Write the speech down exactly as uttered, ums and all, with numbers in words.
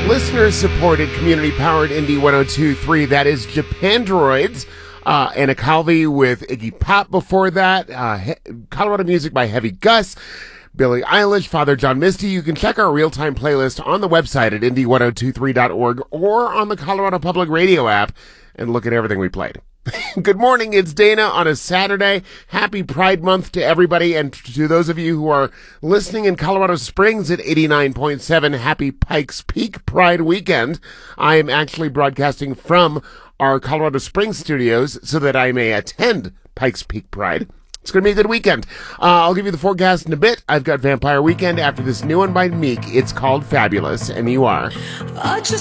listener-supported, community-powered Indie one oh two point three. That is Japandroids. Uh, Anna Calvi with Iggy Pop before that. Uh, he- Colorado music by Heavy Gus. Billie Eilish, Father John Misty. You can check our real-time playlist on the website at indie ten twenty-three dot org or on the Colorado Public Radio app and look at everything we played. Good morning, it's Dana on a Saturday. Happy Pride Month to everybody, and to those of you who are listening in Colorado Springs at eighty-nine point seven, happy Pikes Peak Pride Weekend. I am actually broadcasting from our Colorado Springs studios so that I may attend Pikes Peak Pride. It's going to be a good weekend. Uh, I'll give you the forecast in a bit. I've got Vampire Weekend after this new one by Meek. It's called Fabulous, M U R.